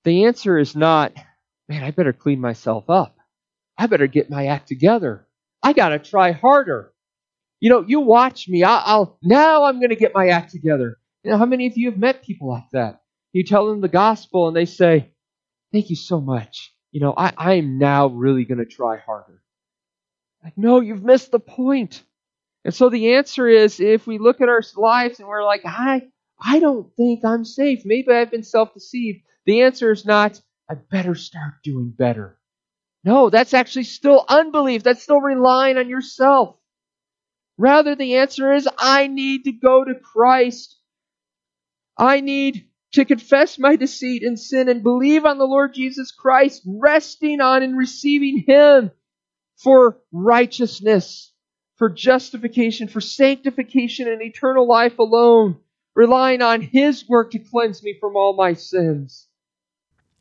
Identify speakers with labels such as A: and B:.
A: The answer is not, man, I better clean myself up. I better get my act together. I got to try harder. You watch me. Now I'm going to get my act together. How many of you have met people like that? You tell them the gospel and they say, thank you so much. I am now really going to try harder. Like, no, you've missed the point. And so the answer is, if we look at our lives and we're like, I don't think I'm safe. Maybe I've been self-deceived. The answer is not, I better start doing better. No, that's actually still unbelief. That's still relying on yourself. Rather, the answer is, I need to go to Christ. I need to confess my deceit and sin and believe on the Lord Jesus Christ, resting on and receiving Him for righteousness, for justification, for sanctification and eternal life alone, relying on His work to cleanse me from all my sins.